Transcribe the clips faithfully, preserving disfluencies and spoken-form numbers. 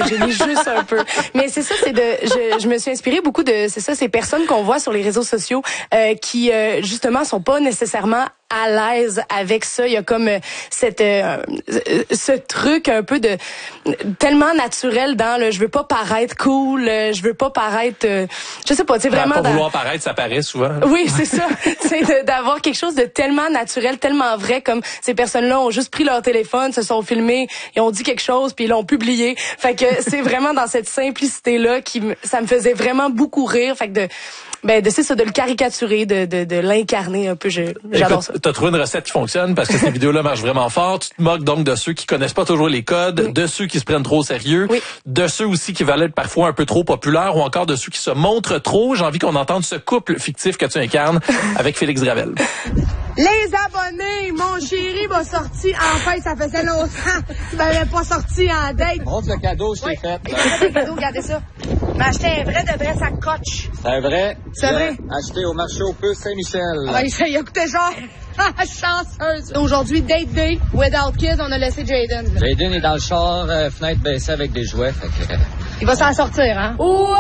génie juste un peu. Mais c'est ça, c'est de, je, je me suis inspirée beaucoup de, c'est ça, ces personnes qu'on voit sur les réseaux sociaux euh, qui euh, justement sont pas nécessairement à l'aise avec ça. Il y a comme euh, cette euh, ce truc un peu de tellement naturel dans le je veux pas paraître cool, euh, je veux pas paraître euh, je sais pas, tu sais vraiment pas dans... vouloir paraître, ça paraît souvent. Oui, c'est ça. C'est d'avoir quelque chose de tellement naturel, tellement vrai, comme ces personnes-là ont juste pris leur téléphone, se sont filmés, ils ont dit quelque chose puis ils l'ont publié. Fait que c'est vraiment dans cette simplicité-là qui ça me faisait vraiment beaucoup rire. Fait que de ben de c'est ça, de le caricaturer, de de, de l'incarner un peu, je, j'adore ça. T'as trouvé une recette qui fonctionne parce que ces vidéos-là marchent vraiment fort. Tu te moques donc de ceux qui connaissent pas toujours les codes, oui. de ceux qui se prennent trop au sérieux, oui. de ceux aussi qui veulent être parfois un peu trop populaires ou encore de ceux qui se montrent trop. J'ai envie qu'on entende ce couple fictif que tu incarnes avec Félix Gravel. Les abonnés, mon chéri m'a sorti en fait, ça faisait longtemps qu'il m'avait pas sorti en date. Montre le cadeau, je t'ai oui. fait. Le cadeau, regardez ça. M'a acheté un vrai de vrai sacoche. C'est un vrai? C'est vrai. Acheté au marché aux puces Saint-Michel. Ah, il a coûté cher. Chanceuse. Aujourd'hui, date day, without kids, on a laissé Jaden. Jaden est dans le char, euh, fenêtre baissée avec des jouets. Fait que... Il va s'en sortir, hein? Oh!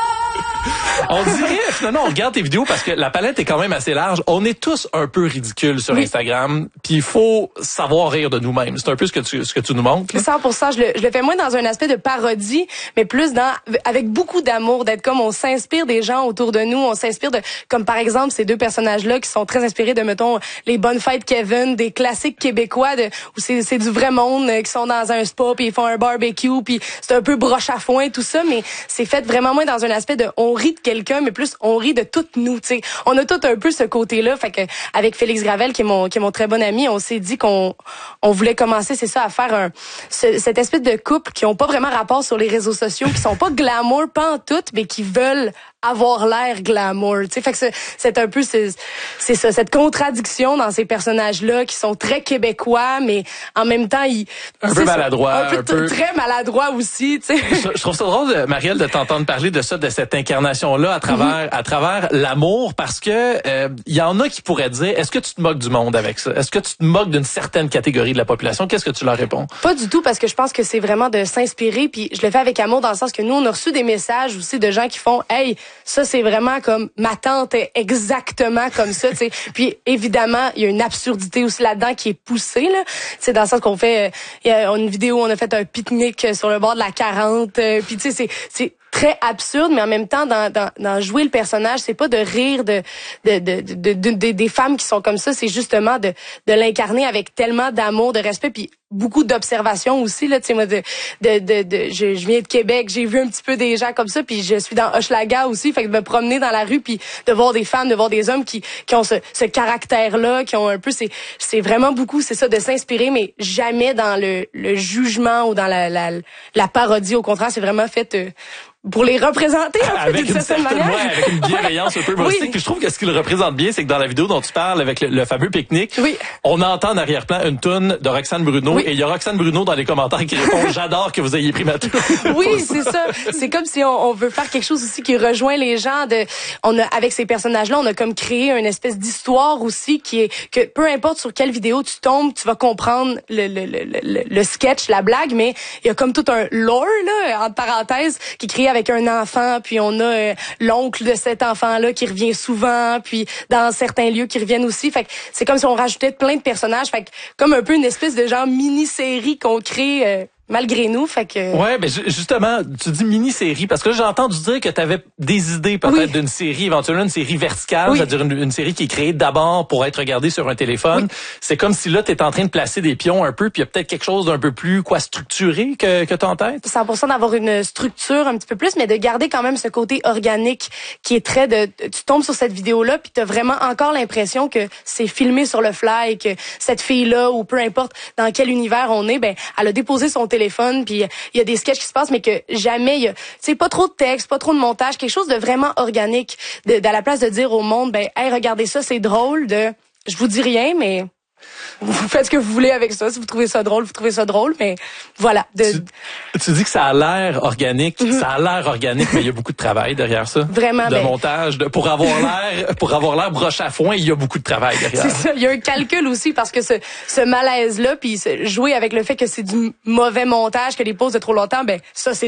On dirait, finalement, on regarde tes vidéos parce que la palette est quand même assez large. On est tous un peu ridicules sur oui. Instagram, puis il faut savoir rire de nous-mêmes. C'est un peu ce que tu, ce que tu nous montres. Là. cent pour cent. Je le, je le fais moins dans un aspect de parodie, mais plus dans, avec beaucoup d'amour, d'être comme on s'inspire des gens autour de nous, on s'inspire de, comme par exemple ces deux personnages-là qui sont très inspirés de, mettons, les bonnes fêtes Kevin, des classiques québécois de, où c'est, c'est du vrai monde euh, qui sont dans un spa puis ils font un barbecue puis c'est un peu broche à foin, tout ça, mais c'est fait vraiment moins dans un aspect de, on rit de quelqu'un, mais plus on rit de toutes nous, tu sais. On a tout un peu ce côté-là, fait que avec Félix Gravel qui est mon qui est mon très bon ami, on s'est dit qu'on on voulait commencer, c'est ça, à faire un ce, cette espèce de couple qui ont pas vraiment rapport sur les réseaux sociaux, qui sont pas glamour pas en tout, mais qui veulent avoir l'air glamour, tu sais. Fait que c'est, c'est un peu c'est, c'est ça, cette contradiction dans ces personnages-là qui sont très québécois, mais en même temps ils un peu maladroits, un peu, un peu très maladroits aussi, tu sais. Je, je trouve ça drôle, Marielle, de t'entendre parler de ça, de cette incarnation-là à travers, mm-hmm. à travers l'amour, parce que euh, il y en a qui pourraient dire, est-ce que tu te moques du monde avec ça? Est-ce que tu te moques d'une certaine catégorie de la population? Qu'est-ce que tu leur réponds? Pas du tout, parce que je pense que c'est vraiment de s'inspirer, puis je le fais avec amour dans le sens que nous, on a reçu des messages aussi de gens qui font, hey, ça c'est vraiment comme ma tante est exactement comme ça, tu sais. Puis évidemment, il y a une absurdité aussi là-dedans qui est poussée là. C'est dans le sens qu'on fait il y a une vidéo où on a fait un pique-nique sur le bord de la quarante, euh, puis tu sais c'est c'est très absurde, mais en même temps dans dans, dans jouer le personnage, c'est pas de rire de de de, de, de, de des femmes qui sont comme ça, c'est justement de de l'incarner avec tellement d'amour, de respect, puis beaucoup d'observation aussi là, tu sais moi de de de, de je, je viens de Québec, j'ai vu un petit peu des gens comme ça, puis je suis dans Hochelaga aussi, fait que de me promener dans la rue puis de voir des femmes, de voir des hommes qui qui ont ce ce caractère là, qui ont un peu c'est c'est vraiment beaucoup, c'est ça, de s'inspirer, mais jamais dans le le jugement ou dans la la la parodie, au contraire, c'est vraiment fait euh, pour les représenter un peu, avec d'une une certaine manière. Ouais, avec une bienveillance un peu humoristique. Oui. Puis je trouve que ce qu'il représente bien, c'est que dans la vidéo dont tu parles, avec le, le fameux pique-nique, oui. on entend en arrière-plan une toune de Roxane Bruno, oui. et il y a Roxane Bruno dans les commentaires qui répond « J'adore que vous ayez pris ma toune. » Oui, c'est ça. C'est comme si on, on veut faire quelque chose aussi qui rejoint les gens. De, on a avec ces personnages-là, on a comme créé une espèce d'histoire aussi qui est que peu importe sur quelle vidéo tu tombes, tu vas comprendre le, le, le, le, le sketch, la blague, mais il y a comme tout un lore là, entre parenthèses, qui est créé avec un enfant. Puis on a euh, l'oncle de cet enfant-là qui revient souvent, puis dans certains lieux qui reviennent aussi. Fait que c'est comme si on rajoutait plein de personnages. Fait que comme un peu une espèce de genre mini-série qu'on crée euh, malgré nous, fait que... Ouais, ben justement, tu dis mini-série, parce que là, j'ai entendu dire que tu avais des idées peut-être oui. d'une série, éventuellement une série verticale, oui. c'est-à-dire une, une série qui est créée d'abord pour être regardée sur un téléphone. Oui. C'est comme si là, tu es en train de placer des pions un peu, puis il y a peut-être quelque chose d'un peu plus, quoi, structuré que, que tu as en tête? cent pour cent d'avoir une structure un petit peu plus, mais de garder quand même ce côté organique qui est très de... Tu tombes sur cette vidéo-là, puis tu as vraiment encore l'impression que c'est filmé sur le fly, que cette fille-là, ou peu importe dans quel univers on est, ben elle a déposé son téléphone téléphone, puis il y a des sketchs qui se passent, mais que jamais il y a, tu sais, pas trop de texte, pas trop de montage, quelque chose de vraiment organique, de, de à la place de dire au monde, ben, hey, regardez ça, c'est drôle, de, je vous dis rien, mais vous faites ce que vous voulez avec ça. Si vous trouvez ça drôle, vous trouvez ça drôle, mais voilà. De... Tu, tu dis que ça a l'air organique, mm-hmm. ça a l'air organique, mais il y a beaucoup de travail derrière ça. Vraiment. De ben... montage, de, pour avoir l'air, pour avoir l'air broche à foin, il y a beaucoup de travail derrière. C'est ça. Il y a un calcul aussi parce que ce, ce malaise-là, puis jouer avec le fait que c'est du mauvais montage, que les pauses de trop longtemps, ben ça c'est